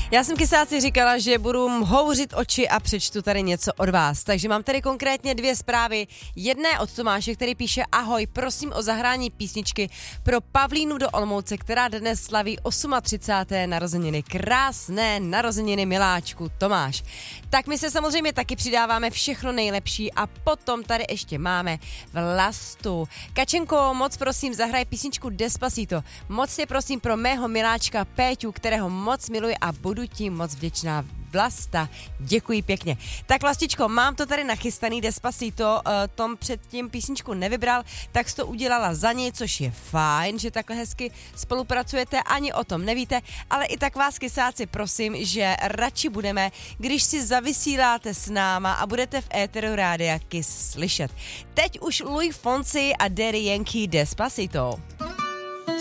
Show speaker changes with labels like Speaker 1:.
Speaker 1: Já jsem kysáci říkala, že budu houřit oči a přečtu tady něco od vás. Takže mám tady konkrétně 2 zprávy. Jedné od Tomáše, který píše: ahoj, prosím o zahrání písničky pro Pavlínu do Olomouce, která dnes slaví 38. narozeniny. Krásné narozeniny, miláčku, Tomáš. Tak my se samozřejmě taky přidáváme, všechno nejlepší a potom tady ještě máme Vlastu. Kačenko, moc prosím, zahraj písničku Despacito. Moc tě prosím pro mého miláčka Péťu, kterého moc miluji a budu ti moc vděčná. Vlasta, děkuji pěkně. Tak Vlastičko, mám to tady nachystaný Despacito, Tom předtím písničku nevybral, tak jsi to udělala za něj, což je fajn, že takhle hezky spolupracujete, ani o tom nevíte, ale i tak vás kysáci prosím, že radši budeme, když si zavysíláte s náma a budete v éteru rádia Kiss slyšet. Teď už Luis Fonsi a Daddy Yankee Despacito.